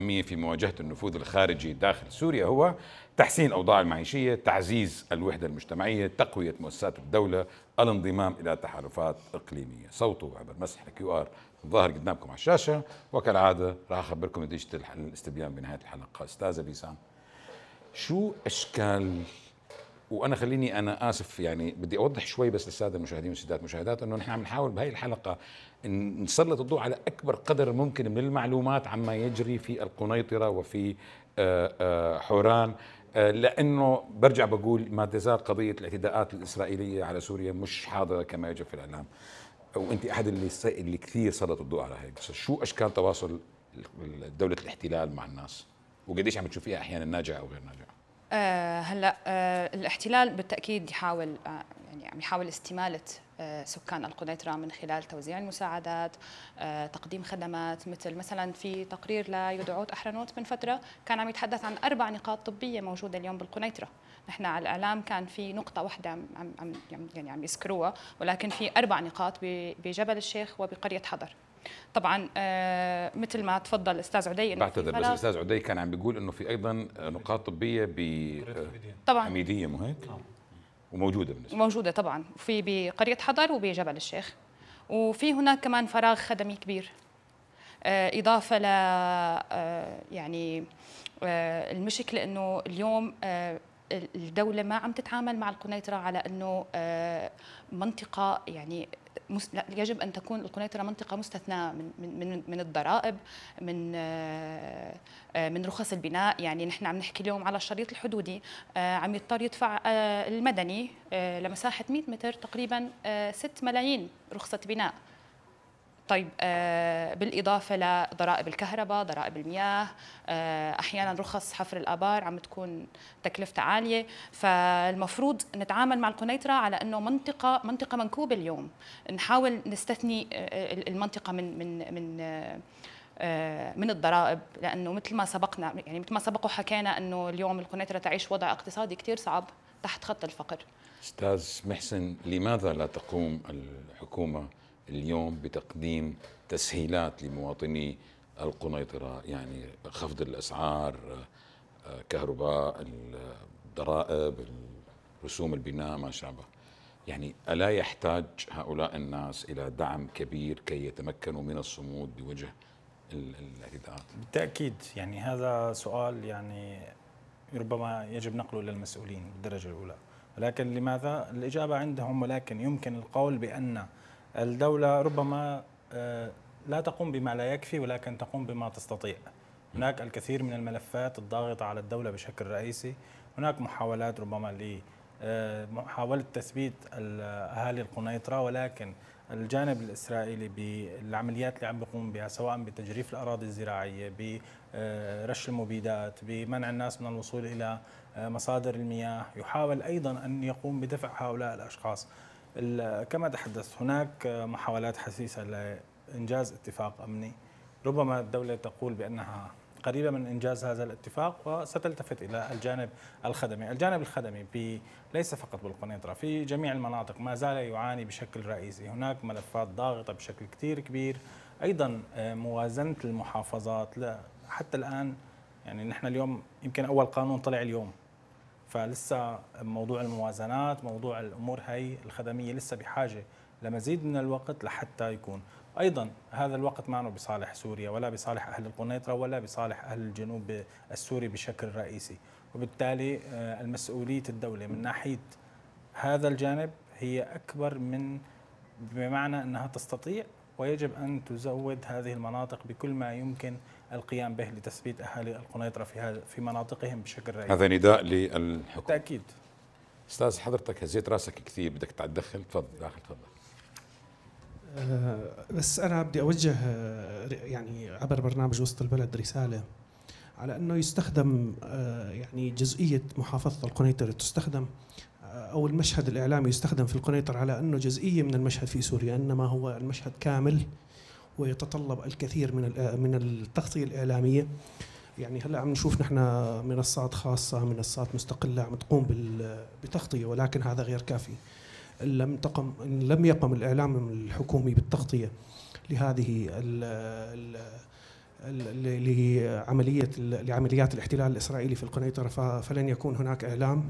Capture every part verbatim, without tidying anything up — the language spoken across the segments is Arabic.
في مواجهة النفوذ الخارجي داخل سوريا هو تحسين الأوضاع المعيشية، تعزيز الوحدة المجتمعية، تقوية مؤسسات الدولة، الانضمام إلى تحالفات إقليمية. صوته عبر مسح الكيو آر الظاهر قدامكم على الشاشة، وكالعادة راح أخبركم نتيجة الاستبيان بنهاية الحلقة. أستاذة بيسام، شو أشكال، وانا خليني انا اسف يعني بدي اوضح شوي بس للساده المشاهدين والسيدات المشاهدات انه نحن عم نحاول بهي الحلقه ان نسلط الضوء على اكبر قدر ممكن من المعلومات عما يجري في القنيطره وفي آه، آه، حوران، آه، لانه برجع بقول ما تزال قضيه الاعتداءات الاسرائيليه على سوريا مش حاضره كما يجب في الاعلام، وانت احد اللي اللي كثير سلط الضوء على هيك. بس شو اشكال تواصل دوله الاحتلال مع الناس، وقديش عم تشوفيها احيانا ناجعه او غير ناجعه؟ آه هلا آه الاحتلال بالتاكيد يحاول آه يعني عم يحاول استماله آه سكان القنيطره من خلال توزيع المساعدات، آه تقديم خدمات، مثل مثلا في تقرير ليدعوت احرنوت من فتره كان عم يتحدث عن اربع نقاط طبيه موجوده اليوم بالقنيطره. نحن على الاعلام كان في نقطه واحده عم عم يعني عم يذكروها، ولكن في اربع نقاط بجبل الشيخ وبقريه حضر. طبعا آه مثل ما تفضل الاستاذ عدي، بعتذر بس الاستاذ عدي كان عم بيقول انه في ايضا نقاط طبيه ب طبعا حميديه، مو هيك؟ وموجوده بالنسبه موجوده طبعا في بقريه حضر وبجبل الشيخ، وفي هناك كمان فراغ خدمي كبير، آه اضافه ل آه يعني آه المشكله انه اليوم آه الدولة ما عم تتعامل مع القنيطرة على أنه منطقة يعني يجب أن تكون القنيطرة منطقة مستثناة من من من الضرائب، من من رخص البناء. يعني نحن عم نحكي اليوم على الشريط الحدودي عم يضطر يدفع المدني لمساحة مئة متر تقريبا ستة ملايين رخصة بناء. طيب آه بالإضافة لضرائب الكهرباء، ضرائب المياه، آه أحيانا رخص حفر الآبار عم تكون تكلفتها عالية. فالمفروض نتعامل مع القنيطرة على أنه منطقة منطقة منكوبة اليوم، نحاول نستثني آه المنطقة من من من آه من الضرائب، لأنه مثل ما سبقنا يعني مثل ما سبق وحكينا أنه اليوم القنيطرة تعيش وضع اقتصادي كتير صعب تحت خط الفقر. أستاذ محسن، لماذا لا تقوم الحكومة اليوم بتقديم تسهيلات لمواطني القنيطرة، يعني خفض الأسعار، كهرباء، الضرائب، رسوم البناء ما شابه؟ يعني ألا يحتاج هؤلاء الناس إلى دعم كبير كي يتمكنوا من الصمود بوجه الاعتداءات؟ بالتأكيد، يعني هذا سؤال يعني ربما يجب نقله للمسؤولين بالدرجة الأولى، ولكن لماذا؟ الإجابة عندهم، ولكن يمكن القول بأن الدولة ربما لا تقوم بما لا يكفي، ولكن تقوم بما تستطيع. هناك الكثير من الملفات الضاغطة على الدولة بشكل رئيسي، هناك محاولات ربما لمحاولة تثبيت أهالي القنيطرة، ولكن الجانب الإسرائيلي بالعمليات اللي عم بيقوم بها، سواء بتجريف الأراضي الزراعية، برش المبيدات، بمنع الناس من الوصول إلى مصادر المياه، يحاول أيضا أن يقوم بدفع هؤلاء الأشخاص. كما تحدثت، هناك محاولات حثيثة لإنجاز اتفاق أمني، ربما الدولة تقول بأنها قريبة من إنجاز هذا الاتفاق وستلتفت إلى الجانب الخدمي. الجانب الخدمي ليس فقط بالقنيطرة، في جميع المناطق ما زال يعاني بشكل رئيسي. هناك ملفات ضاغطة بشكل كتير كبير، أيضا موازنة المحافظات لا حتى الآن. يعني نحن اليوم يمكن أول قانون طلع اليوم، فلسه موضوع الموازنات، موضوع الأمور هي الخدمية لسه بحاجة لمزيد من الوقت لحتى يكون. أيضا هذا الوقت ما بصالح سوريا ولا بصالح أهل القنيطرة ولا بصالح أهل الجنوب السوري بشكل رئيسي، وبالتالي المسؤولية الدولة من ناحية هذا الجانب هي أكبر من، بمعنى أنها تستطيع ويجب أن تزود هذه المناطق بكل ما يمكن القيام به لتثبيت أهالي القنيطرة في هذا في مناطقهم بشكل رئيسي. هذا نداء للحكومة بالتأكيد. أستاذ حضرتك هزيت راسك كثير، بدك تتدخل؟ تفضل داخل، تفضل. أه بس أنا بدي أوجه يعني عبر برنامج وسط البلد رسالة على أنه يستخدم أه يعني جزئية محافظة القنيطرة تستخدم، أو المشهد الإعلامي يستخدم في القنيطرة على أنه جزئية من المشهد في سوريا، إنما هو المشهد كامل ويتطلب الكثير من من التغطية الإعلامية. يعني هلا عم نشوف نحن منصات خاصة، منصات مستقلة عم تقوم بتغطية، ولكن هذا غير كافي. إن لم تقم إن لم يقم الإعلام الحكومي بالتغطية لهذه ال ال لعملية لعمليات الاحتلال الإسرائيلي في القنيطرة، فلن يكون هناك إعلام.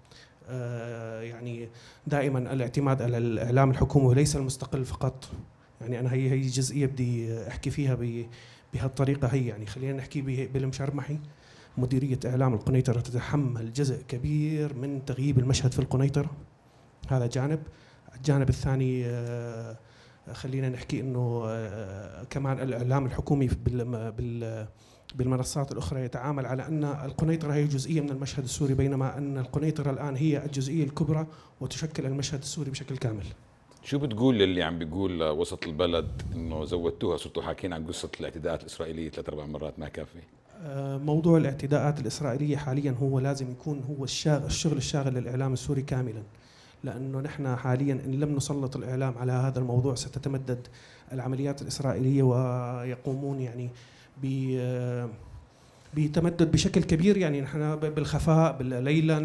يعني دائما الاعتماد على الإعلام الحكومي وليس المستقل فقط. يعني أنا هي هي جزئية بدي أحكي فيها بهالطريقة هي. يعني خلينا نحكي بالمشرمحي. مديرية إعلام القنيطرة تتحمل جزء كبير من تغييب المشهد في القنيطرة، هذا جانب. الجانب الثاني خلينا نحكي انه كمان الاعلام الحكومي بالمنصات الاخرى يتعامل على ان القنيطره هي جزئيه من المشهد السوري، بينما ان القنيطره الان هي الجزئيه الكبرى وتشكل المشهد السوري بشكل كامل. شو بتقول للي عم بيقول وسط البلد انه زودتوها، صرتوا حاكين عن قصه الاعتداءات الاسرائيليه ثلاث اربع مرات ما كافي؟ موضوع الاعتداءات الاسرائيليه حاليا هو لازم يكون هو الشغل الشاغل للاعلام السوري كاملا، لأنه نحن حاليا إن لم نسلط الإعلام على هذا الموضوع ستتمدد العمليات الإسرائيلية ويقومون يعني بتمدد بشكل كبير. يعني نحن بالخفاء ليلا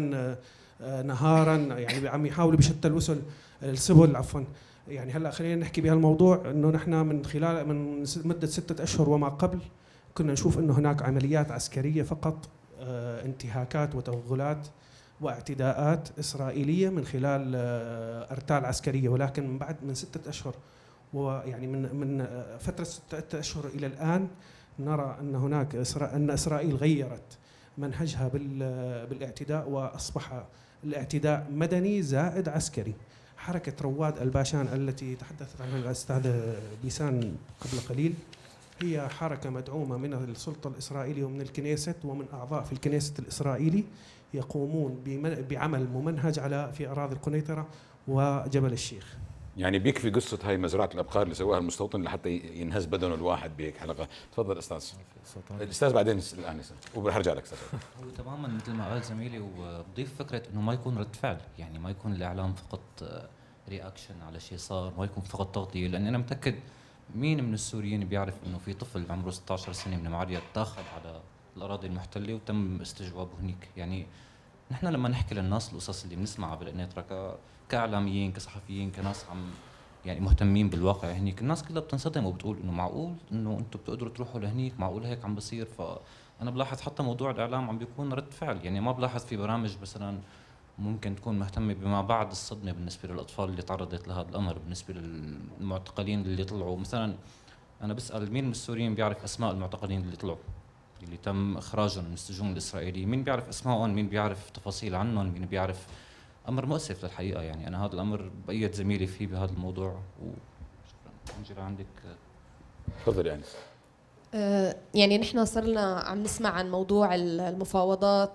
نهارا يعني عم يحاولوا بشتى الوسل السبل عفوا. يعني هلا خلينا نحكي بهالموضوع انه نحن من خلال من مده ستة اشهر وما قبل كنا نشوف انه هناك عمليات عسكريه فقط، انتهاكات وتوغلات واعتداءات إسرائيلية من خلال أرتال عسكرية، ولكن من بعد من ستة أشهر ويعني من من فترة ستة أشهر إلى الآن نرى أن هناك أن إسرائيل غيرت منهجها بالاعتداء، وأصبح الاعتداء مدني زائد عسكري. حركة رواد الباشان التي تحدثت عنها الأستاذ بيسان قبل قليل هي حركة مدعومة من السلطة الإسرائيلية ومن الكنيست ومن أعضاء في الكنيست الإسرائيلي، يقومون بعمل ممنهج على في أراضي القنيطرة وجبل الشيخ. يعني بيكفي قصة هاي مزرعة الأبقار اللي سواها المستوطن لحتى ينهز بدنه الواحد بهيك حلقة. تفضل أستاذ. الأستاذ بعدين الآن وبرجع لك. هو تماما مثل ما قال زميلي، وبضيف فكرة إنه ما يكون رد فعل، يعني ما يكون الإعلام فقط رياكشن على شيء صار، ما يكون فقط تغطية. لأن أنا متأكد مين من السوريين بيعرف إنه في طفل عمره ستة عشر سنة من معرية تاخذ على الأراضي المحتلة وتم استجوابه هنيك. يعني نحن لما نحكي للناس القصص اللي بنسمعها بالقنيطرة كاعلاميين كصحفيين كناس عم يعني مهتمين بالواقع هنيك، الناس كلها بتنصدم وبتقول انه معقول انه انتم بتقدروا تروحوا لهنيك، معقول هيك عم بصير. فانا بلاحظ حتى موضوع الاعلام عم بيكون رد فعل، يعني ما بلاحظ في برامج مثلا ممكن تكون مهتمه بما بعد الصدمه بالنسبه للاطفال اللي تعرضت لهذا الامر، بالنسبه للمعتقلين اللي طلعوا. مثلا انا بسال مين من السوريين بيعرف اسماء المعتقلين اللي طلعوا اللي تم اخراجهم من السجون الاسرائيليه؟ مين بيعرف اسمائهم؟ مين بيعرف تفاصيل عنهم؟ مين بيعرف؟ امر مؤسف للحقيقه. يعني انا هذا الامر بايد زميلي فيه بهذا الموضوع. وشكرا. عندك تفضل يعني. آه يعني نحن صرنا عم نسمع عن موضوع المفاوضات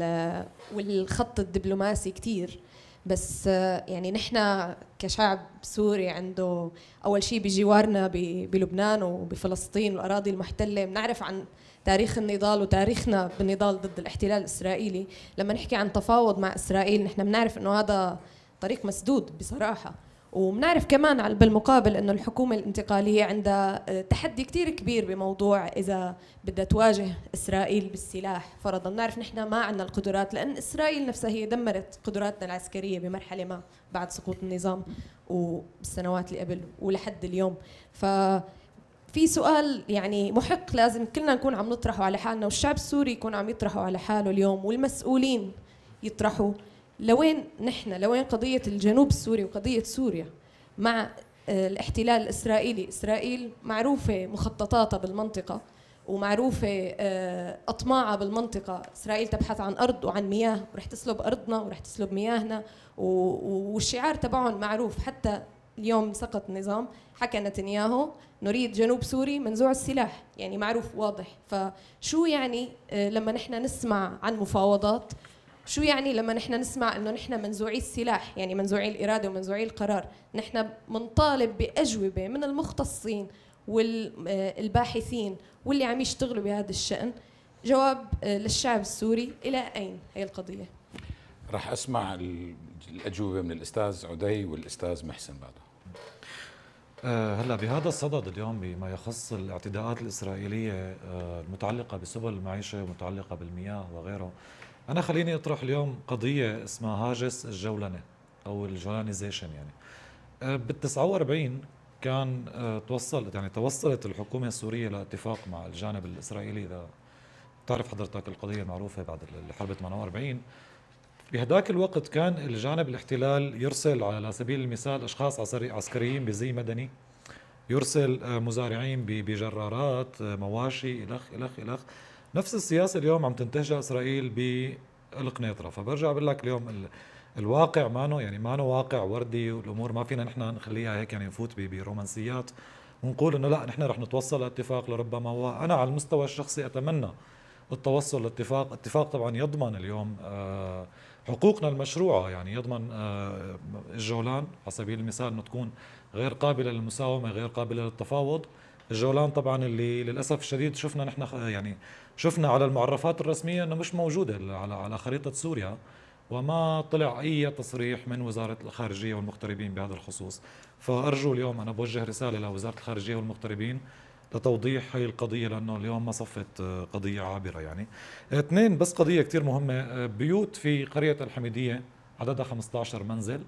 والخط الدبلوماسي كثير، بس آه يعني نحن كشعب سوري عنده اول شيء بجوارنا بلبنان وبفلسطين والاراضي المحتله بنعرف عن تاريخ النضال وتاريخنا بالنضال ضد الاحتلال الإسرائيلي. لما نحكي عن تفاوض مع إسرائيل نحن بنعرف إنه هذا طريق مسدود بصراحة، وبنعرف كمان بالمقابل إنه الحكومة الانتقالية عندها تحدي كتير كبير بموضوع إذا بدها تواجه إسرائيل بالسلاح فرضاً. بنعرف نحن ما عندنا القدرات، لأن إسرائيل نفسها هي دمرت قدراتنا العسكرية بمرحلة ما بعد سقوط النظام وبالسنوات اللي قبل ولحد اليوم. ف في سؤال يعني محق لازم كلنا نكون عم نطرحه على حالنا، والشعب السوري يكون عم يطرحه على حاله اليوم، والمسؤولين يطرحوا لوين نحن، لوين قضية الجنوب السوري وقضية سوريا مع الاحتلال الإسرائيلي. إسرائيل معروفة مخططاتها بالمنطقة ومعروفة أطماعها بالمنطقة. إسرائيل تبحث عن أرض وعن مياه، ورح تسلب أرضنا ورح تسلب مياهنا، والشعار تبعهم معروف. حتى اليوم سقط النظام حكى نتنياهو نريد جنوب سوري منزوع السلاح، يعني معروف واضح. فشو يعني لما نحن نسمع عن مفاوضات؟ شو يعني لما نحن نسمع انه نحن منزوعي السلاح، يعني منزوعي الإرادة ومنزوعي القرار؟ نحن منطالب بأجوبة من المختصين والباحثين واللي عم يشتغلوا بهذا الشأن، جواب للشعب السوري إلى أين هي القضية. راح أسمع الأجوبة من الأستاذ عدي والأستاذ محسن بعده. هلا بهذا الصدد اليوم بما يخص الاعتداءات الإسرائيلية المتعلقة بسبل المعيشة ومتعلقة بالمياه وغيره، أنا خليني أطرح اليوم قضية اسمها هاجس الجولنة أو الجولانيزيشن. يعني بالتسعة وأربعين كان توصلت يعني توصلت الحكومة السورية لاتفاق مع الجانب الإسرائيلي. إذا تعرف حضرتك القضية المعروفة بعد حرب ثمانية وأربعين، بهداك الوقت كان الجانب الاحتلال يرسل على سبيل المثال أشخاص عسكريين بزي مدني، يرسل مزارعين بجرارات، مواشي، إلخ إلخ إلخ. نفس السياسة اليوم عم تنتهجها إسرائيل بالقنيطرة. فبرجع بقول لك اليوم الواقع مانو يعني مانو واقع وردي، والأمور ما فينا نحن نخليها هيك يعني نفوت برومانسيات ونقول إنه لا نحن رح نتوصل لاتفاق. لربما وأنا على المستوى الشخصي أتمنى التوصل لاتفاق، اتفاق طبعا يضمن اليوم حقوقنا المشروعة، يعني يضمن الجولان على سبيل المثال انه تكون غير قابلة للمساومة، غير قابلة للتفاوض. الجولان طبعا اللي للأسف الشديد شفنا نحن يعني شفنا على المعرفات الرسمية انه مش موجودة على على خريطة سوريا، وما طلع اي تصريح من وزارة الخارجية والمغتربين بهذا الخصوص. فأرجو اليوم أنا بوجه رسالة لوزارة الخارجية والمغتربين لتوضيح هاي القضية، لأنه اليوم ما صفت قضية عابرة. يعني اثنين بس قضية كتير مهمة، بيوت في قرية الحميدية عددها خمسة عشر منزل،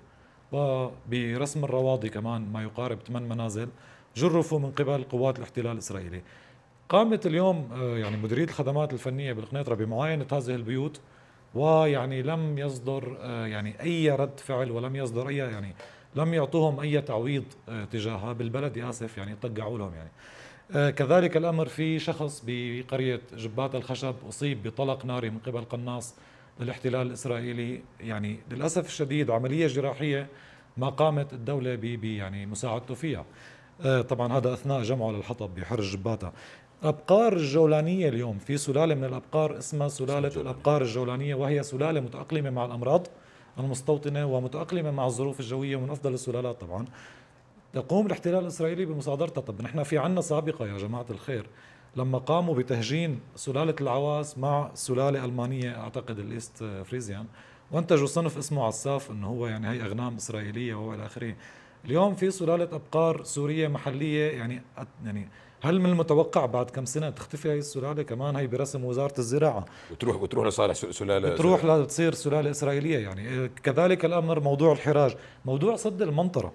وبرسم الرواضي كمان ما يقارب ثمان منازل جرفوا من قبل قوات الاحتلال الإسرائيلي. قامت اليوم يعني مديرية الخدمات الفنية بالقنيطرة بمعاينة هذه البيوت، ويعني لم يصدر يعني أي رد فعل، ولم يصدر أي يعني لم يعطوهم أي تعويض تجاهها. بالبلد آسف يعني طقعوا لهم يعني. آه كذلك الأمر في شخص بقرية جبات الخشب أصيب بطلق ناري من قبل قناص للاحتلال الإسرائيلي. يعني للأسف الشديد عملية جراحية ما قامت الدولة ب يعني مساعدته فيها. آه طبعا هذا أثناء جمعه للحطب بحر جباتها. أبقار الجولانية اليوم في سلالة من الأبقار اسمها سلالة الأبقار الجولانية، وهي سلالة متأقلمة مع الأمراض المستوطنة ومتأقلمة مع الظروف الجوية، ومن أفضل السلالات طبعا. تقوم الاحتلال الإسرائيلي بمصادرتها. طب نحن في عنا سابقة يا جماعة الخير لما قاموا بتهجين سلالة العواس مع سلالة ألمانية أعتقد الإيست فريزيان، وانتجوا صنف اسمه عساف انه هو يعني هي أغنام إسرائيلية والى آخره. اليوم في سلالة أبقار سورية محلية، يعني يعني هل من المتوقع بعد كم سنة تختفي هاي السلالة كمان؟ هي برسم وزارة الزراعة وتروح وتروح لصالح سلالة بتروح لتصير سلالة إسرائيلية. يعني كذلك الأمر موضوع الحراج، موضوع صد المنطرة.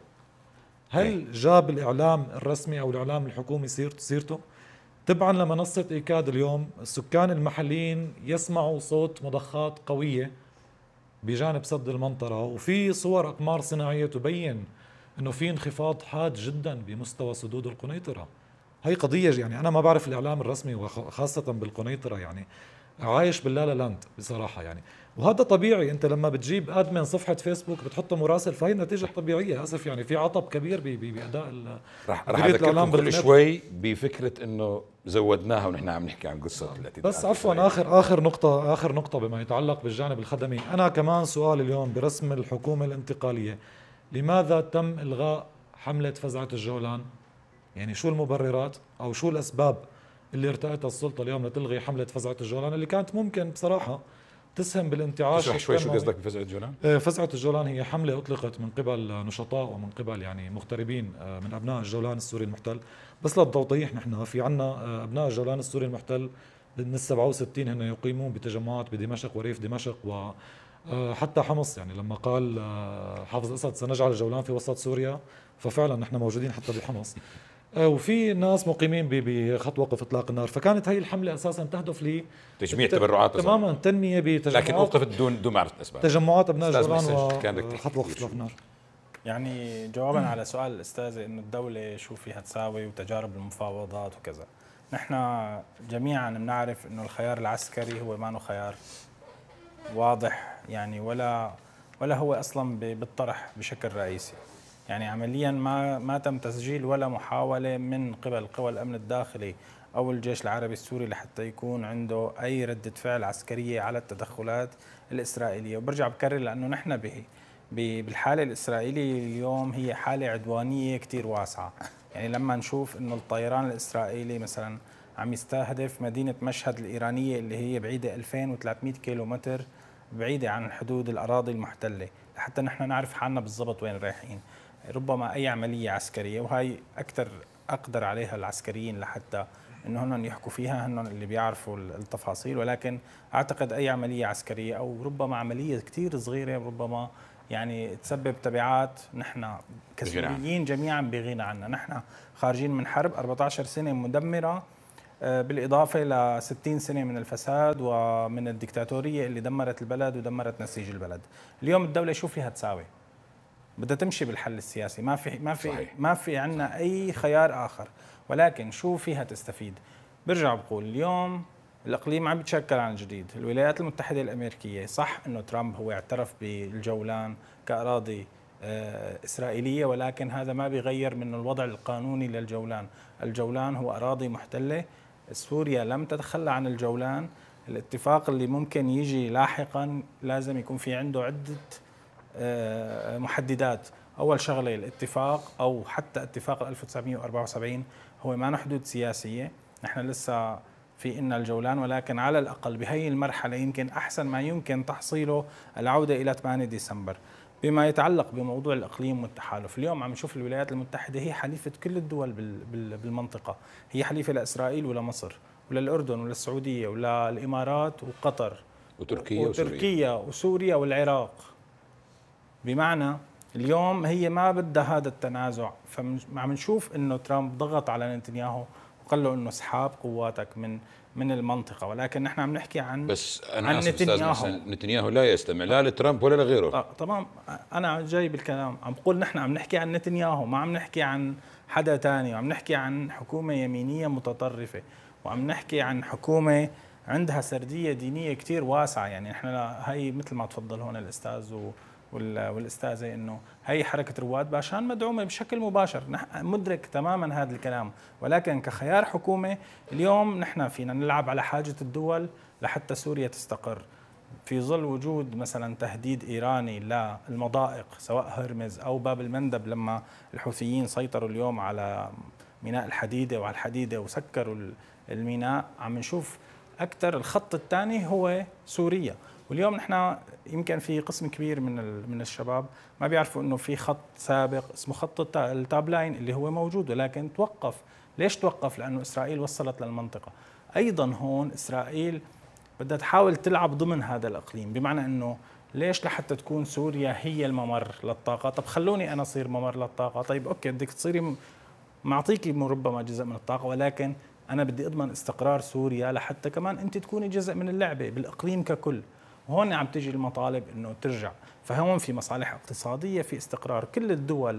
هل جاب الإعلام الرسمي أو الإعلام الحكومي سيرته؟ تبعا لمنصة إيكاد اليوم السكان المحليين يسمعوا صوت مضخات قوية بجانب سد المنطرة، وفي صور أقمار صناعية تبين أنه في انخفاض حاد جدا بمستوى سدود القنيطرة. هي قضية يعني أنا ما بعرف الإعلام الرسمي وخاصة بالقنيطرة يعني عايش باللالا لاند بصراحة يعني. وهذا طبيعي، انت لما بتجيب ادمن صفحه فيسبوك بتحطه مراسل، فهي النتيجه الطبيعيه. اسف يعني في عطب كبير باداء رح رح اذكركم كل شوي بفكره انه زودناها ونحن عم نحكي عن قصه الاعتداء. بس عفوا اخر اخر نقطه اخر نقطه بما يتعلق بالجانب الخدمي، انا كمان سؤال اليوم برسم الحكومه الانتقاليه، لماذا تم الغاء حمله فزعه الجولان؟ يعني شو المبررات او شو الاسباب اللي ارتأتها السلطه اليوم لتلغي حمله فزعه الجولان اللي كانت ممكن بصراحه تسهم بالانتعاش؟ اشرح شوي شو قصدك بفزعة الجولان؟ فزعة الجولان هي حملة أطلقت من قبل نشطاء ومن قبل يعني مغتربين من أبناء الجولان السوري المحتل. بس للتوضيح نحن في عنا أبناء الجولان السوري المحتل من السبعة وستين هن يقيمون بتجمعات بدمشق وريف دمشق وحتى حمص. يعني لما قال حافظ أسد سنجعل الجولان في وسط سوريا، ففعلا نحن موجودين حتى بحمص. وفي ناس مقيمين بخط وقف اطلاق النار. فكانت هي الحمله اساسا تهدف ل تجميع تبرعات تماما، تنميه بتجمعات، لكن اوقفت دون دون معرفه اسباب تجمعات ابناء الجولان وخط وقف اطلاق النار. يعني جوابا على سؤال الاستاذه انه الدوله شو فيها تساوي وتجارب المفاوضات وكذا، نحن جميعا بنعرف انه الخيار العسكري هو ما خيار واضح يعني، ولا ولا هو اصلا بالطرح بشكل رئيسي. يعني عمليا ما ما تم تسجيل ولا محاولة من قبل قوى الأمن الداخلي أو الجيش العربي السوري لحتى يكون عنده أي ردة فعل عسكرية على التدخلات الإسرائيلية. وبرجع بكرر لأنه نحن به بالحالة الإسرائيلية اليوم هي حالة عدوانية كتير واسعة. يعني لما نشوف إنه الطيران الإسرائيلي مثلا عم يستهدف مدينة مشهد الإيرانية اللي هي بعيدة ألفين وثلاثمئة كيلومتر بعيدة عن حدود الأراضي المحتلة، لحتى نحن نعرف حالنا بالضبط وين رايحين. ربما أي عملية عسكرية، وهي أكثر أقدر عليها العسكريين لحتى إنه هن يحكوا فيها، هن اللي بيعرفوا التفاصيل، ولكن أعتقد أي عملية عسكرية أو ربما عملية كتير صغيرة ربما يعني تسبب تبعات نحن كسوريين جميعا بغنى عنها. نحن خارجين من حرب أربعة عشر سنة مدمرة، بالإضافة ل ستين سنة من الفساد ومن الدكتاتورية اللي دمرت البلد ودمرت نسيج البلد. اليوم الدولة شو فيها تساوي؟ بدها تمشي بالحل السياسي، ما في ما في صحيح. ما في عندنا أي خيار آخر، ولكن شو فيها تستفيد؟ برجع بقول اليوم الإقليم عم يتشكل عن جديد. الولايات المتحدة الأمريكية صح إنه ترامب هو اعترف بالجولان كأراضي إسرائيلية، ولكن هذا ما بيغير من الوضع القانوني للجولان. الجولان هو أراضي محتلة، سوريا لم تتخلى عن الجولان. الاتفاق اللي ممكن يجي لاحقا لازم يكون في عنده عدة محددات. أول شغلة الاتفاق أو حتى اتفاق ألف وتسعمئة وأربعة وسبعين هو ما حدود سياسية، نحن لسه في إن الجولان، ولكن على الأقل بهي المرحلة يمكن أحسن ما يمكن تحصيله العودة إلى ثمانية ديسمبر. بما يتعلق بموضوع الإقليم والتحالف، اليوم عم نشوف الولايات المتحدة هي حليفة كل الدول بالمنطقة، هي حليفة لإسرائيل ولمصر وللأردن وللسعودية وللإمارات وقطر وتركيا وتركيا وسوريا والعراق. بمعنى اليوم هي ما بدها هذا التنازع، فعم نشوف إنه ترامب ضغط على نتنياهو وقال له إنه اسحاب قواتك من من المنطقة، ولكن نحن عم نحكي عن بس أنا عن آسف نتنياهو. أستاذ نتنياهو لا يستمع لا لترامب ولا لغيره. تمام، أنا جاي بالكلام، عم بقول نحن عم نحكي عن نتنياهو، ما عم نحكي عن حدا تاني، وعم نحكي عن حكومة يمينية متطرفة، وعم نحكي عن حكومة عندها سردية دينية كتير واسعة. يعني نحن هاي مثل ما تفضل هون الأستاذ والأستاذة إنه هي حركة رواد باشان مدعومة بشكل مباشر، مدرك تماما هذا الكلام، ولكن كخيار حكومة اليوم نحن فينا نلعب على حاجة الدول لحتى سوريا تستقر. في ظل وجود مثلا تهديد إيراني للمضائق سواء هرمز أو باب المندب، لما الحوثيين سيطروا اليوم على ميناء الحديدة وعلى الحديدة وسكروا الميناء، عم نشوف أكثر الخط الثاني هو سوريا. واليوم نحن يمكن في قسم كبير من من الشباب ما بيعرفوا انه في خط سابق اسمه خط التاب لاين اللي هو موجود، ولكن توقف. ليش توقف؟ لانه اسرائيل وصلت للمنطقه. ايضا هون اسرائيل بدها تحاول تلعب ضمن هذا الاقليم، بمعنى انه ليش لحتى تكون سوريا هي الممر للطاقه؟ طب خلوني انا اصير ممر للطاقه. طيب اوكي، بدك تصيري معطيكي ربما جزء من الطاقه، ولكن انا بدي اضمن استقرار سوريا لحتى كمان انت تكوني جزء من اللعبه بالاقليم ككل. وهون عم تجي المطالب انه ترجع، فهون في مصالح اقتصاديه، في استقرار. كل الدول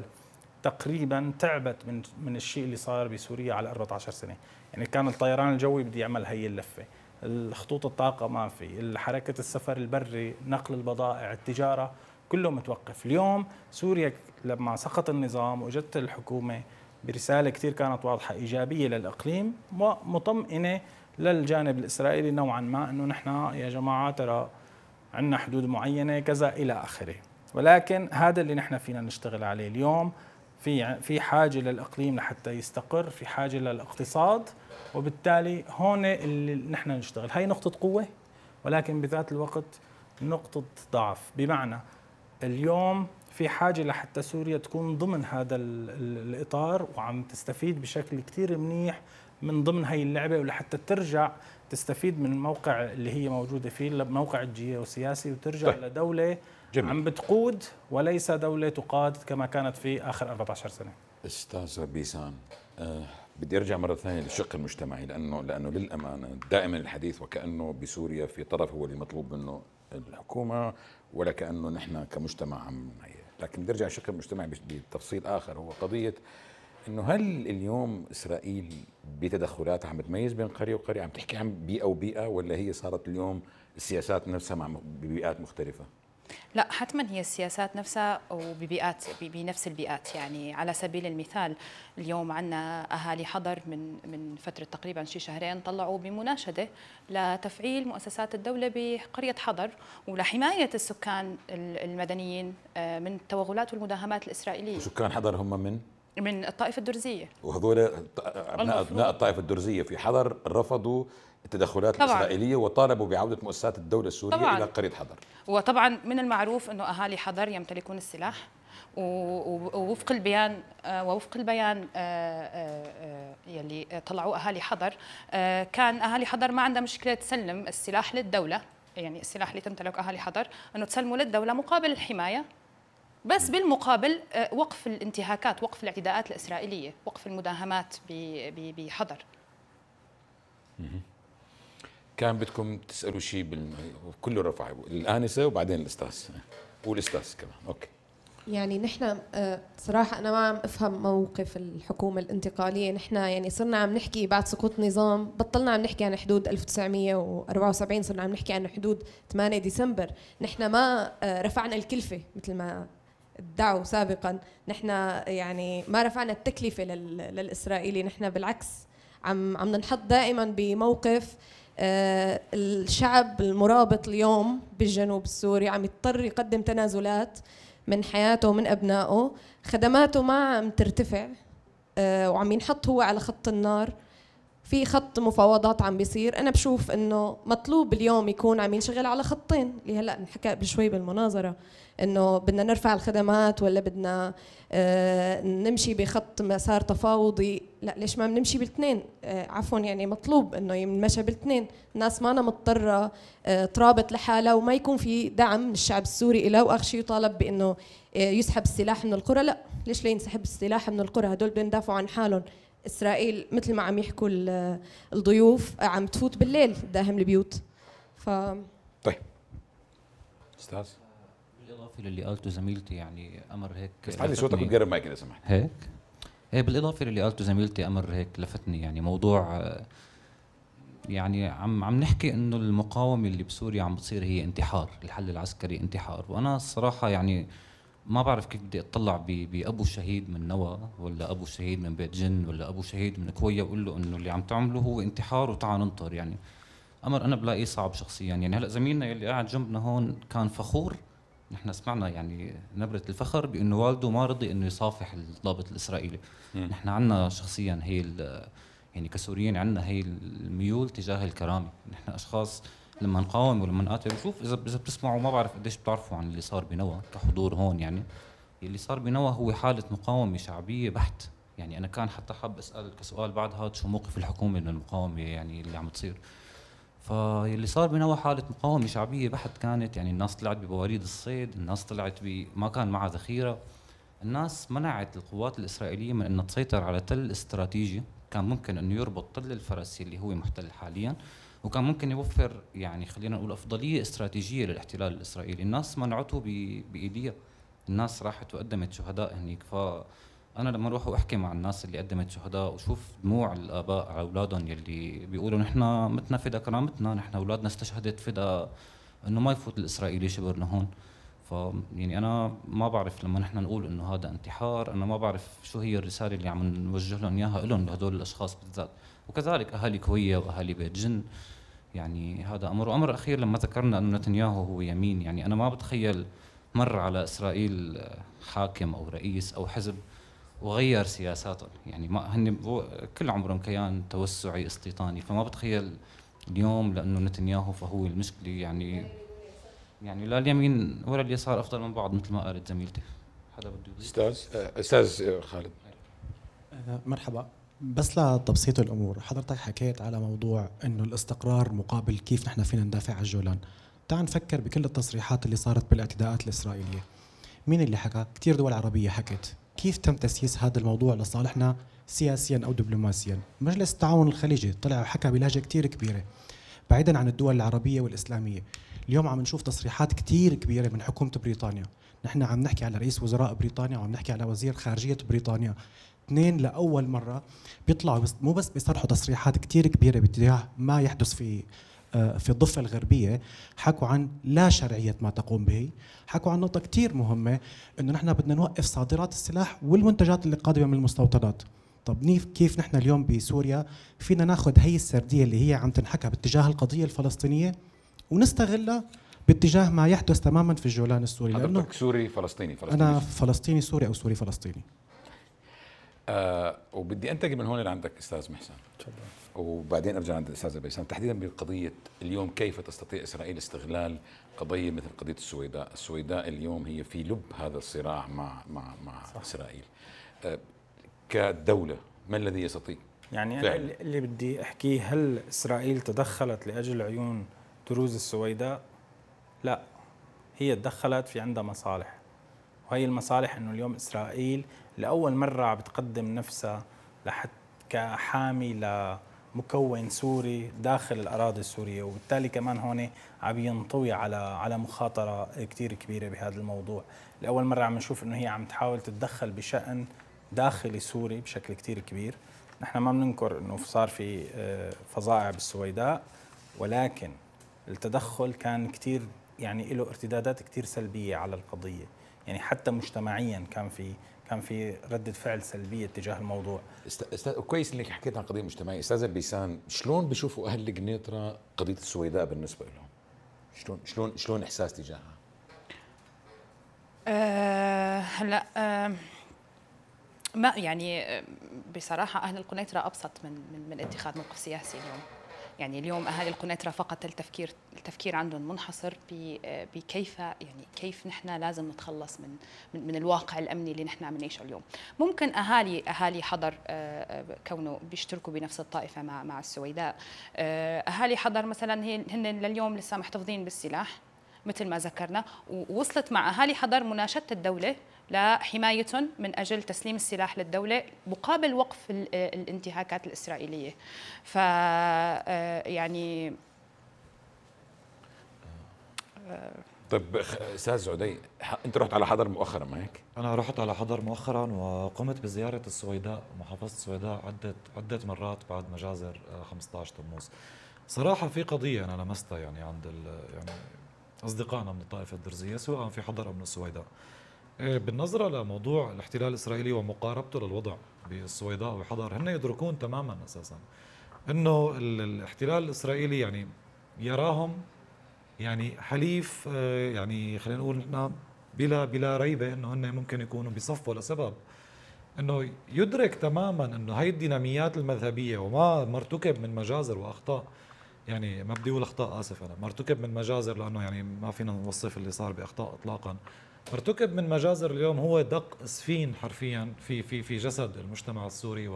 تقريبا تعبت من من الشيء اللي صار بسوريا على أربعة عشر سنه، يعني كان الطيران الجوي بده يعمل هي اللفه، الخطوط الطاقه ما في، حركه السفر البري، نقل البضائع، التجاره، كله متوقف. اليوم سوريا لما سقط النظام وجدت الحكومه برساله كثير كانت واضحه ايجابيه للاقليم ومطمئنه للجانب الاسرائيلي نوعا ما، انه نحن يا جماعه ترى عندنا حدود معينه كذا الى اخره. ولكن هذا اللي نحن فينا نشتغل عليه اليوم. في في حاجه للاقليم لحتى يستقر، في حاجه للاقتصاد، وبالتالي هون اللي نحن نشتغل. هاي نقطه قوه، ولكن بذات الوقت نقطه ضعف. بمعنى اليوم في حاجه لحتى سوريا تكون ضمن هذا الاطار وعم تستفيد بشكل كثير منيح من ضمن هاي اللعبه، ولحتى ترجع تستفيد من الموقع اللي هي موجوده فيه، الموقع الجيوسياسي، وترجع طيب. لدوله جميل. عم بتقود وليس دوله تقاد كما كانت في اخر أربعة عشر سنه. استاذ بيسان، أه بدي ارجع مره ثانيه للشق المجتمعي، لانه لانه للامانه دائما الحديث وكانه بسوريا في طرف هو اللي مطلوب منه الحكومه، ولا كانه نحن كمجتمع عم، لكن بدي ارجع للشق المجتمعي بتفصيل اخر، هو قضيه انه هل اليوم اسرائيل بتدخلاتها عم بتميز بين قريه وقريه، عم تحكي عن بيئه وبيئه، ولا هي صارت اليوم السياسات نفسها مع ببيئات مختلفه؟ لا، حتما هي السياسات نفسها وببيئات بنفس البيئات. يعني على سبيل المثال اليوم عندنا اهالي حضر من من فتره تقريبا شي شهرين طلعوا بمناشده لتفعيل مؤسسات الدوله بقريه حضر ولحمايه السكان المدنيين من التوغلات والمداهمات الاسرائيليه. سكان حضر هم من من الطائفه الدرزيه، وهذول ابناء ابناء الطائفه الدرزيه في حضر رفضوا التدخلات طبعاً. الإسرائيلية وطالبوا بعودة مؤسسات الدولة السورية طبعاً. إلى قرية حضر. وطبعا من المعروف أنه أهالي حضر يمتلكون السلاح، ووفق البيان ووفق البيان يلي طلعوا أهالي حضر، كان أهالي حضر ما عندها مشكلة تسلم السلاح للدولة، يعني السلاح اللي تمتلك أهالي حضر أنه تسلموا للدولة مقابل الحماية بس بالمقابل آه، وقف الانتهاكات، وقف الاعتداءات الإسرائيلية، وقف المداهمات ب- ب- بحذر. كان بدكم تسالوا شيء بال... كله رفع الانسه وبعدين الاستاذ والاستاذ كمان. اوكي. يعني نحن آه، صراحة أنا ما عم أفهم موقف الحكومة الانتقالية. نحن يعني صرنا عم نحكي بعد سقوط نظام، بطلنا عم نحكي عن حدود ألف وتسعمية وأربعة وسبعين، صرنا عم نحكي عن حدود ثمانية ديسمبر. نحن ما آه، رفعنا الكلفة مثل ما ادعوا سابقا. نحن يعني ما رفعنا التكلفة لل- للإسرائيلي. نحن بالعكس عم عم ننحط دائما بموقف آه، الشعب المرابط اليوم بالجنوب السوري عم يضطر يقدم تنازلات من حياته ومن أبنائه. خدماته ما عم ترتفع آه، وعم ينحط هو على خط النار. في خط مفاوضات عم بيصير. أنا بشوف إنه مطلوب اليوم يكون عم ينشغل على خطين اللي هلأ نحكى قبل شوي بالمناظرة، إنه بدنا نرفع الخدمات ولا بدنا آه، نمشي بخط مسار تفاوضي. لا، ليش ما بنمشي بالاثنين؟ آه، عفوا، يعني مطلوب إنه ينمشى بالاثنين. الناس ما أنا مضطرة آه، ترابط لحالها وما يكون في دعم من الشعب السوري إله، وآخر شيء يطالب بإنه آه، يسحب السلاح من القرى. لا، ليش لا ينسحب السلاح من القرى؟ هدول بيندافعوا عن حالهم. إسرائيل مثل ما عم يحكوا ال- الضيوف عم تفوت بالليل داهم البيوت. ف طيب استاذ بالاضافه للي قالته زميلتي، يعني امر هيك بس تعلي صوتك لفتني. وتقرب معك اذا سمحت. هيك ايه بالاضافه للي قالته زميلتي امر هيك لفتني، يعني موضوع آه، يعني عم عم نحكي انه المقاومه اللي بسوريا عم بتصير هي انتحار، الحل العسكري انتحار. وانا الصراحه يعني ما بعرف كيف بدي اطلع ب- بابو شهيد من نوى، ولا ابو شهيد من بيت جن، ولا ابو شهيد من كويا، واقول له انه اللي عم تعمله هو انتحار وتعال ننطر. يعني امر انا بلاقيه صعب شخصيا. يعني هلا زميلنا اللي قاعد جنبنا هون كان فخور، نحن سمعنا يعني نبرة الفخر بانه والده ما رضي انه يصافح الضابط الاسرائيلي. مم. نحن عنا شخصيا هي ال- يعني كسوريين عنا هي الميول تجاه الكرامه. نحن اشخاص لما نقاوم ولما نقاتل، شوف اذا اذا بتسمعوا، ما بعرف قديش بتعرفوا عن اللي صار بنوى كحضور هون. يعني اللي صار بنوى هو حاله مقاومه شعبيه بحت. يعني انا كان حتى حاب اسال كسؤال بعد هذا، شو موقف الحكومه من المقاومه يعني اللي عم تصير. فاللي صار بنوى حالة مقاومة شعبية بحت كانت. يعني الناس طلعت ببواريد الصيد، الناس طلعت ب ما كان معها ذخيرة، الناس منعت القوات الإسرائيلية من أن تسيطر على تل استراتيجي كان ممكن أنه يربط تل الفرس اللي هو محتل حاليا، وكان ممكن يوفر يعني خلينا نقول أفضلية استراتيجية للاحتلال الإسرائيلي. الناس منعته ب- بإيديها، الناس راحت وقدمت شهداء هنيك. ف أنا لما أروح وأحكي مع الناس اللي قدمت شهداء وشوف دموع الآباء على أولادهم يلي بيقولوا نحن متنا فدا كرامتنا، نحن أولادنا استشهدت فدا إنه ما يفوت الإسرائيلي شبرنا هون. ف يعني أنا ما بعرف لما نحن نقول إنه هذا انتحار، أنا ما بعرف شو هي الرسالة اللي عم نوجه لهم إياها لهم لهدول الأشخاص بالذات، وكذلك أهالي كوية وأهالي بيت جن. يعني هذا أمر. وأمر أخير لما ذكرنا أنه نتنياهو هو يمين، يعني أنا ما بتخيل مر على إسرائيل حاكم أو رئيس أو حزب وغير سياساتهم. يعني ما هن كل عمرهم كيان توسعي استيطاني، فما بتخيل اليوم لانه نتنياهو فهو المشكله. يعني يعني لا اليمين ولا اليسار افضل من بعض مثل ما قالت زميلتي. حدا بده يضيف؟ استاذ آه، استاذ خالد. آه، مرحبا. بس لتبسيط الامور، حضرتك حكيت على موضوع انه الاستقرار مقابل كيف نحن فينا ندافع عن الجولان. تعال نفكر بكل التصريحات اللي صارت بالاعتداءات الاسرائيليه. مين اللي حكى؟ كثير دول عربيه حكت. كيف تم تسييس هذا الموضوع لصالحنا سياسيا او دبلوماسيا؟ مجلس التعاون الخليجي طلع وحكى بلهجه كثير كبيره بعيدا عن الدول العربيه والاسلاميه. اليوم عم نشوف تصريحات كثير كبيره من حكومه بريطانيا. نحن عم نحكي على رئيس وزراء بريطانيا وعم نحكي على وزير خارجيه بريطانيا، اثنين لاول مره بيطلعوا بس مو بس بيصرحوا تصريحات كثير كبيره باتجاه ما يحدث في في الضفه الغربيه، حكوا عن لا شرعيه ما تقوم به، حكوا عن نقطه كثير مهمه انه نحن بدنا نوقف صادرات السلاح والمنتجات اللي قادمه من المستوطنات. طب كيف نحن اليوم بسوريا فينا ناخذ هي السرديه اللي هي عم تنحكى باتجاه القضيه الفلسطينيه ونستغلها باتجاه ما يحدث تماما في الجولان السوري؟ حضرتك سوري فلسطيني فلسطيني انا فلسطيني سوري او سوري فلسطيني. آه وبدي انتقل من هون لعندك استاذ محسن، تفضل. وبعدين ارجع عند الاستاذ بيسام، تحديدا بقضيه اليوم كيف تستطيع اسرائيل استغلال قضيه مثل قضيه السويداء، السويداء اليوم هي في لب هذا الصراع مع مع مع صح. اسرائيل. آه كدوله ما الذي يستطيع؟ يعني أنا اللي بدي احكيه، هل اسرائيل تدخلت لاجل عيون دروز السويداء؟ لا، هي تدخلت في عندها مصالح. وهي المصالح انه اليوم اسرائيل لاول مره عم بتقدم نفسها لحد كحامي لمكون سوري داخل الاراضي السوريه، وبالتالي كمان هون عم ينطوي على على مخاطره كثير كبيره بهذا الموضوع. لاول مره عم نشوف انه هي عم تحاول تتدخل بشان داخلي سوري بشكل كثير كبير. نحن ما بننكر انه صار في فظائع بالسويداء، ولكن التدخل كان كثير يعني له ارتدادات كثير سلبيه على القضيه، يعني حتى مجتمعيا كان في كان في ردة فعل سلبية تجاه الموضوع. استاذ كويس انك حكيت عن قضية مجتمعية. استاذ بيسان، شلون بيشوفوا اهل القنيطرة قضية السويداء بالنسبة لهم؟ شلون شلون شلون احساس تجاهها؟ أه هلا أه ما يعني بصراحة أهل القنيطرة أبسط من من, من اتخاذ موقف سياسي اليوم. يعني اليوم أهل القنيطرة فقط التفكير التفكير عندهم منحصر بكيف يعني كيف نحن لازم نتخلص من من, من الواقع الأمني اللي نحن عم نعيشه اليوم. ممكن أهالي أهالي حضر كونه بيشتركوا بنفس الطائفة مع مع السويداء، أهالي حضر مثلا هن لليوم لسه محتفظين بالسلاح مثل ما ذكرنا، ووصلت مع أهالي حضر مناشدة الدولة لحمايتهم من أجل تسليم السلاح للدولة مقابل وقف الانتهاكات الإسرائيلية. ف يعني طيب استاذ عدي، انت رحت على حضر مؤخرا ما هيك؟ انا رحت على حضر مؤخرا وقمت بزياره السويداء، محافظه السويداء عده عده مرات بعد مجازر خمسة عشر تموز. صراحه في قضيه انا لمستها يعني عند يعني اصدقائنا من الطائفه الدرزيه سواء في حضر او من السويداء، بالنظرة لموضوع الاحتلال الإسرائيلي ومقاربته للوضع بالسويداء وحضر، هن يدركون تماما أساسا أنه الاحتلال الإسرائيلي يعني يراهم يعني حليف، يعني خلينا نقول نحن بلا بلا ريبة أنه هن ممكن يكونوا بصفوا لسبب أنه يدرك تماما أنه هاي الديناميات المذهبية وما مرتكب من مجازر وأخطاء، يعني ما بدي أقول أخطاء، آسف أنا، مرتكب من مجازر لأنه يعني ما فينا نوصف اللي صار بأخطاء إطلاقا، ارتكب من مجازر اليوم هو دق اسفين حرفيا في في في جسد المجتمع السوري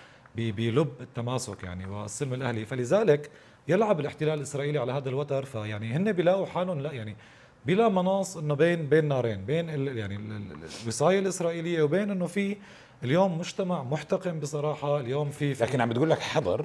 وبلب التماسك يعني والسلم الاهلي، فلذلك يلعب الاحتلال الاسرائيلي على هذا الوتر. فيعني هن بيلاقوا حالهم لا يعني بلا مناص انه بين بين نارين، بين يعني الوصايه الاسرائيليه وبين انه في اليوم مجتمع محتقن بصراحه اليوم في, في لكن عم بتقول لك حضر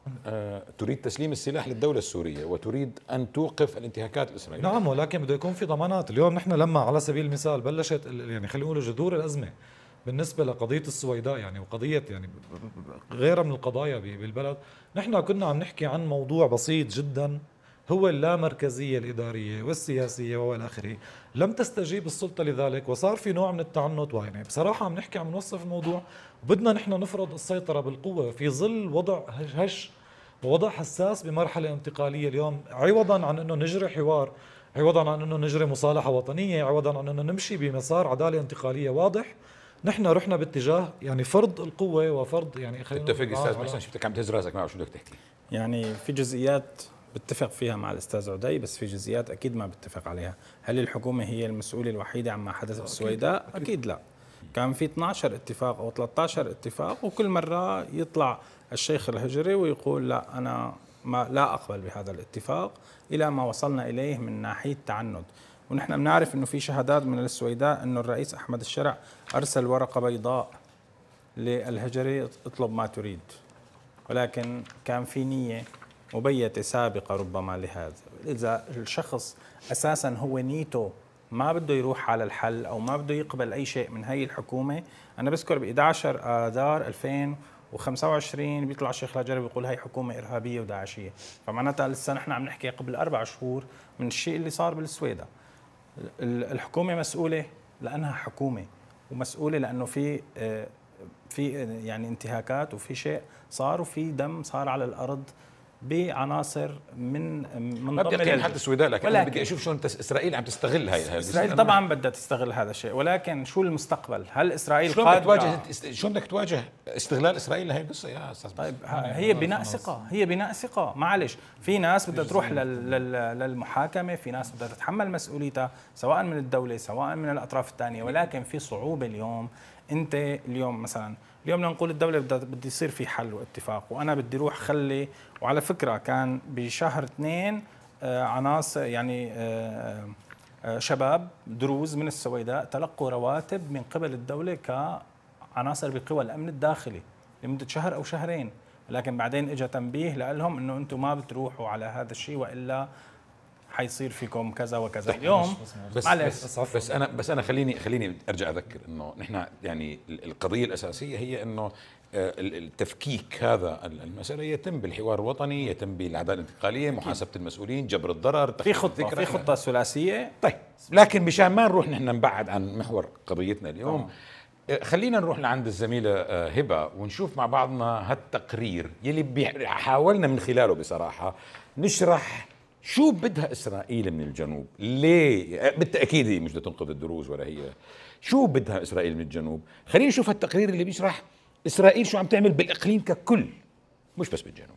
آه، تريد تسليم السلاح للدولة السورية وتريد أن توقف الانتهاكات الإسرائيلية. نعم، ولكن بده يكون في ضمانات. اليوم نحن لما على سبيل المثال بلشت يعني خلينا نقول جذور الأزمة بالنسبة لقضية السويداء يعني وقضية يعني غيرها من القضايا بالبلد، نحن كنا عم نحكي عن موضوع بسيط جدا هو اللامركزية الإدارية والسياسية والى آخره، لم تستجيب السلطة لذلك وصار في نوع من التعنت. ويعني بصراحة عم نحكي عم نوصف الموضوع وبدنا نحن نفرض السيطرة بالقوة في ظل وضع هش ووضع حساس بمرحلة انتقالية اليوم، عوضا عن انه نجري حوار، عوضا عن انه نجري مصالحة وطنية، عوضا عن انه نمشي بمسار عدالة انتقالية واضح، نحن رحنا باتجاه يعني فرض القوة وفرض يعني خلينا اتفق استاذ محسن، شفتك عم تهز راسك معه، شو بدك تحكي؟ يعني في جزئيات بتفق فيها مع الاستاذ عدي، بس في جزئيات اكيد ما بتفق عليها. هل الحكومة هي المسؤولة الوحيدة عما حدث بالسويداء؟ أكيد, اكيد لا. كان في اثني عشر اتفاق او ثلاثة عشر اتفاق، وكل مرة يطلع الشيخ الهجري ويقول لا أنا ما لا أقبل بهذا الاتفاق، إلى ما وصلنا إليه من ناحية تعنت. ونحن بنعرف أنه في شهادات من السويداء أنه الرئيس أحمد الشرع أرسل ورقة بيضاء للهجري اطلب ما تريد، ولكن كان في نية مبيتة سابقة ربما لهذا. إذا الشخص أساسا هو نيته ما بده يروح على الحل أو ما بده يقبل أي شيء من هي الحكومة، أنا بذكر ب إحدى عشر آذار ألفين وخمسة وعشرين بيطلع الشيخ الهجري بيقول هي حكومة إرهابية وداعشية، فمعناتها لسه نحن عم نحكي قبل أربع شهور من الشيء اللي صار بالسويداء. الحكومة مسؤولة لأنها حكومة، ومسؤولة لأنه في في يعني انتهاكات وفي شيء صار وفي دم صار على الأرض بعناصر من من ما بدي اقيم حتى السويداء، لكن انا بدي اشوف شلون اسرائيل عم تستغل هاي اسرائيل طبعا بدها تستغل هذا الشيء، ولكن شو المستقبل؟ هل اسرائيل شلون بدك تواجه شلون بدك تواجه استغلال اسرائيل لهي القصه يا استاذ؟ طيب هي بناء ثقه، هي بناء ثقه، معلش في ناس بدها تروح للمحاكمه، في ناس بدها تتحمل مسؤوليتها سواء من الدوله سواء من الاطراف الثانيه، ولكن في صعوبه اليوم. انت اليوم مثلا اليوم لنقول الدولة بدها يصير في حل واتفاق، وأنا بدي روح خلي، وعلى فكرة كان بشهر اثنين آه عناصر يعني آه شباب دروز من السويداء تلقوا رواتب من قبل الدولة كعناصر بقوى الأمن الداخلي لمدة شهر أو شهرين، لكن بعدين اجى تنبيه لهم انه انتم ما بتروحوا على هذا الشيء والا حيصير فيكم كذا وكذا. اليوم بس بس, بس, بس انا بس انا خليني خليني ارجع اذكر انه نحن يعني القضيه الاساسيه هي انه التفكيك هذا المسألة يتم بالحوار الوطني، يتم بالعدالة الانتقالية، محاسبة المسؤولين، جبر الضرر، في خطة في خطة ثلاثية. طيب لكن مشان ما نروح نحن نبعد عن محور قضيتنا اليوم طبعا. خلينا نروح لعند الزميلة هبة ونشوف مع بعضنا هالتقرير يلي حاولنا من خلاله بصراحة نشرح شو بدها إسرائيل من الجنوب. ليه؟ بالتأكيد هي مش بدها تنقذ الدروز ولا هي شو بدها إسرائيل من الجنوب. خلينا نشوف هالتقرير اللي بيشرح إسرائيل شو عم تعمل بالإقليم ككل مش بس بالجنوب.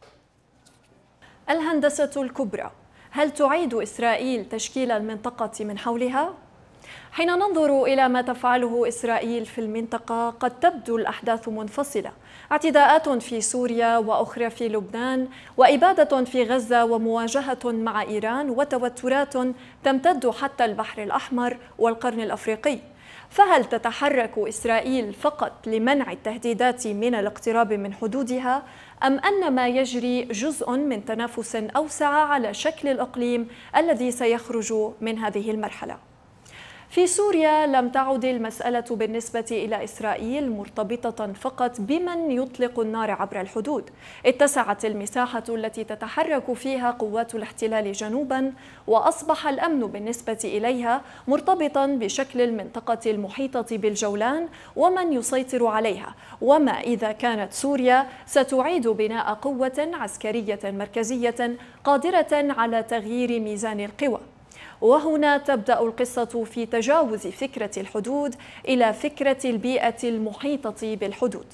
الهندسة الكبرى، هل تعيد إسرائيل تشكيل المنطقة من حولها؟ حين ننظر إلى ما تفعله إسرائيل في المنطقة قد تبدو الأحداث منفصلة، اعتداءات في سوريا وأخرى في لبنان وإبادة في غزة ومواجهة مع إيران وتوترات تمتد حتى البحر الأحمر والقرن الأفريقي. فهل تتحرك إسرائيل فقط لمنع التهديدات من الاقتراب من حدودها أم أن ما يجري جزء من تنافس أوسع على شكل الإقليم الذي سيخرج من هذه المرحلة؟ في سوريا لم تعد المسألة بالنسبة إلى إسرائيل مرتبطة فقط بمن يطلق النار عبر الحدود، اتسعت المساحة التي تتحرك فيها قوات الاحتلال جنوبا، وأصبح الأمن بالنسبة إليها مرتبطا بشكل المنطقة المحيطة بالجولان ومن يسيطر عليها، وما إذا كانت سوريا ستعيد بناء قوة عسكرية مركزية قادرة على تغيير ميزان القوى. وهنا تبدأ القصة في تجاوز فكرة الحدود إلى فكرة البيئة المحيطة بالحدود.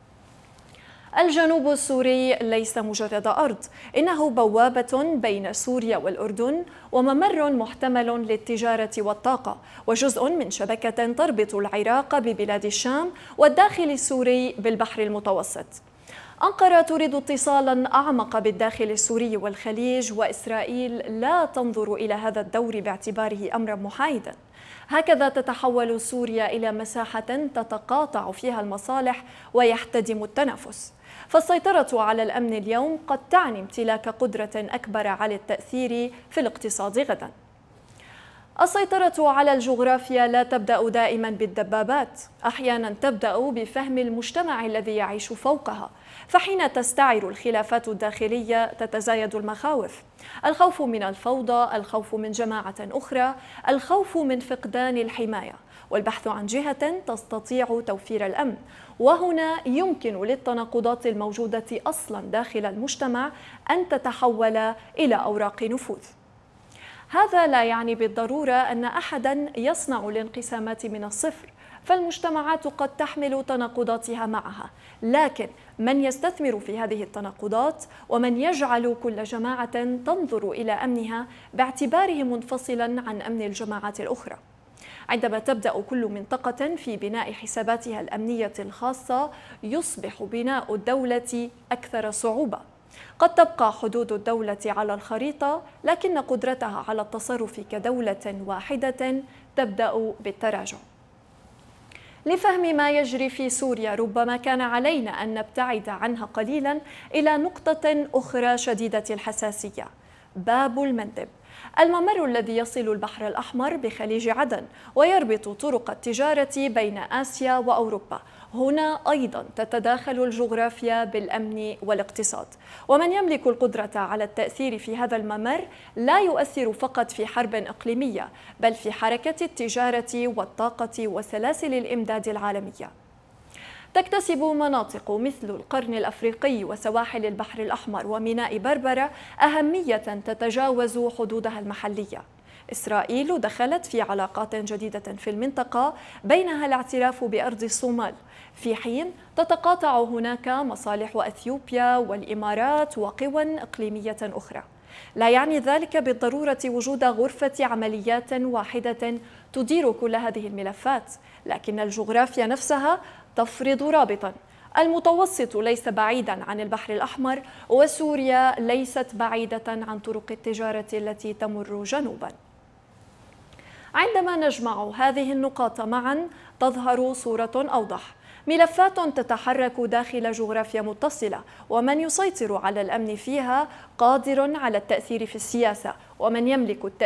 الجنوب السوري ليس مجرد أرض، إنه بوابة بين سوريا والأردن وممر محتمل للتجارة والطاقة، وجزء من شبكة تربط العراق ببلاد الشام والداخل السوري بالبحر المتوسط. أنقرة تريد اتصالا أعمق بالداخل السوري والخليج، وإسرائيل لا تنظر إلى هذا الدور باعتباره أمرا محايدا. هكذا تتحول سوريا إلى مساحة تتقاطع فيها المصالح ويحتدم التنافس. فالسيطرة على الأمن اليوم قد تعني امتلاك قدرة أكبر على التأثير في الاقتصاد غدا. السيطرة على الجغرافيا لا تبدأ دائما بالدبابات، أحيانا تبدأ بفهم المجتمع الذي يعيش فوقها، فحين تستعر الخلافات الداخلية تتزايد المخاوف، الخوف من الفوضى، الخوف من جماعة أخرى، الخوف من فقدان الحماية، والبحث عن جهة تستطيع توفير الأمن. وهنا يمكن للتناقضات الموجودة أصلا داخل المجتمع أن تتحول إلى أوراق نفوذ. هذا لا يعني بالضرورة أن أحدا يصنع الانقسامات من الصفر، فالمجتمعات قد تحمل تناقضاتها معها، لكن من يستثمر في هذه التناقضات ومن يجعل كل جماعة تنظر إلى أمنها باعتباره منفصلا عن أمن الجماعات الأخرى. عندما تبدأ كل منطقة في بناء حساباتها الأمنية الخاصة يصبح بناء الدولة أكثر صعوبة. قد تبقى حدود الدولة على الخريطة، لكن قدرتها على التصرف كدولة واحدة تبدأ بالتراجع. لفهم ما يجري في سوريا ربما كان علينا أن نبتعد عنها قليلا إلى نقطة أخرى شديدة الحساسية: باب المندب، الممر الذي يصل البحر الأحمر بخليج عدن ويربط طرق التجارة بين آسيا وأوروبا. هنا أيضا تتداخل الجغرافيا بالأمن والاقتصاد، ومن يملك القدرة على التأثير في هذا الممر لا يؤثر فقط في حرب إقليمية، بل في حركة التجارة والطاقة وسلاسل الإمداد العالمية. تكتسب مناطق مثل القرن الأفريقي وسواحل البحر الأحمر وميناء بربرة أهمية تتجاوز حدودها المحلية. إسرائيل دخلت في علاقات جديدة في المنطقة، بينها الاعتراف بأرض الصومال، في حين تتقاطع هناك مصالح أثيوبيا والإمارات وقوى إقليمية أخرى. لا يعني ذلك بالضرورة وجود غرفة عمليات واحدة تدير كل هذه الملفات، لكن الجغرافيا نفسها تفرض رابطا. المتوسط ليس بعيدا عن البحر الأحمر، وسوريا ليست بعيدة عن طرق التجارة التي تمر جنوبا. عندما نجمع هذه النقاط معا تظهر صورة أوضح. ملفات تتحرك داخل جغرافيا متصلة، ومن يسيطر على الأمن فيها قادر على التأثير في السياسة، ومن يملك التأثير